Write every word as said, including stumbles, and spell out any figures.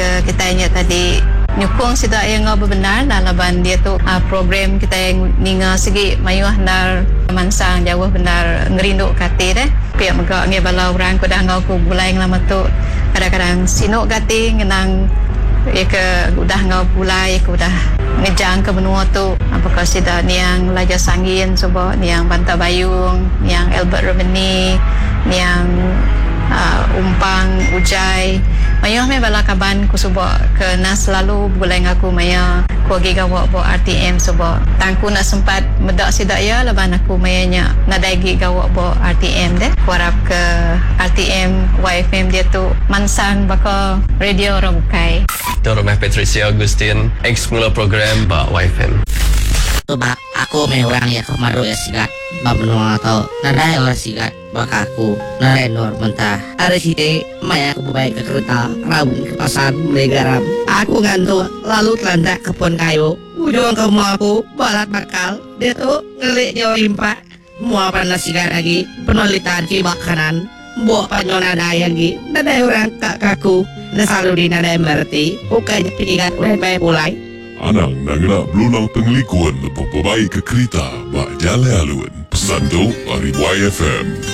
ke kita nya tadi nyukung sida yang ngau benar laban dia tu uh, program kita yang ninga segi mayuh nar mansang jauh benar ngerinduk kate deh pihak megak ngai bala orang ko dah ngau ku bulai lama tu kadang-kadang sinuk kate ngenang ya ke udah ngau bulai ku dah ngejang ke benua tu apakah sida niang laja sangin coba niang Banta Bayung niang Albert Romani niang uh, umpang ujai mayuh me bala kaban ku suba ke nas selalu bulai ngaku maya ku gi gawak bo R T M suba tangku nak sempat medak sidak ya laban aku mayanya nadai gi gawak bo R T M deh ku harap ke R T M Y F M dia tu mansang baka radio Robukai Nama Patricia Agustin ex mula program ba Y F M. Coba aku may orang ya kemaru ya sigat babno atau nadai orang sigat baka aku nadai nor mentah ada sini maya aku baik ke kereta rabun ke pasar beli garam aku ngantuk lalu telanjak ke pon kayu ujung ke mua aku balat bakal dia tuh ngelik jauh limpa mua panas sigat lagi penolitan kibak kanan buat panyo nadai lagi nadai orang kakakku na selalu di nadai merti bukan pikiran udah baik mulai Anang nangna blunang penglikuan na papabayi ke kereta ba jale alun. Pesan tu, ari Y F M.